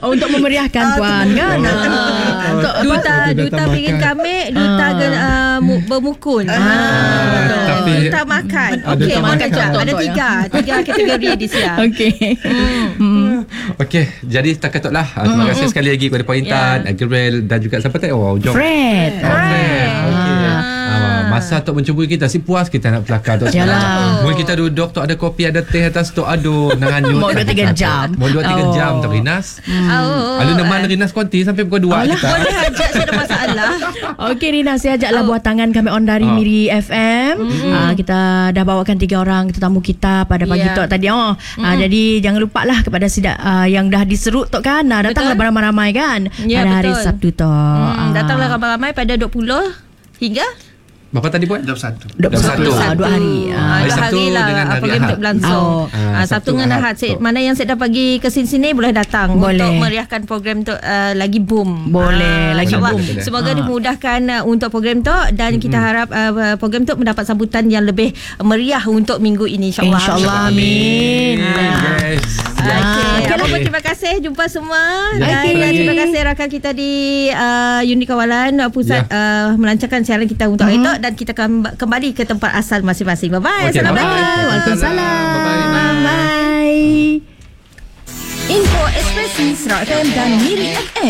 Untuk memeriahkan puan kan. Duta piring kami, duta bermukul. Duta makan. Okey, makan contoh. Ada tiga kategori di siang. Okey. Okey, jadi takatlah. Terima kasih sekali lagi kepada Puan Intan, Gerel dan juga siapa tadi? Jom. Fred. Okey. Masa untuk mencuba kita si puas kita nak pelakar tu. Mungkin kita duduk tu ada kopi ada teh atas tu aduh nak hanyut. Mau 2-3 jam. Mau 2-3 jam tak Rinas. Lalu nama Rinas konti sampai pukul 2 kita. Boleh ajak, saya ada masalah. Okey Rinas, saya ajaklah buah tangan kami on dari Miri FM. Kita dah bawakan 3 orang tetamu kita pada pagi tu tadi. Jadi jangan lupalah kepada yang dah diserut tu kan. Datanglah beramai-ramai kan pada hari Sabtu tu. Datanglah ramai-ramai pada 20 hingga berapa tadi buat? 21. 2 hari. 2 hari lah dengan hari program Ahad. untuk berlangsung. Sabtu dengan Ahad. Mana yang saya dah pergi ke sini boleh datang untuk meriahkan program tu lagi boom. Boleh lagi boom. Semoga dimudahkan untuk program tu dan kita harap program tu mendapat sambutan yang lebih meriah untuk minggu ini insya-Allah. InsyaAllah, amin. Yes. Okay, terima kasih jumpa semua dan terima kasih rakan kita di Unit Kawalan Pusat melancarkan siaran kita untuk hari itu dan kita kembali ke tempat asal masing-masing. Bye-bye. Assalamualaikum. Waalaikumsalam. Bye. Info Ekspresi Serak FM dan Miri FM.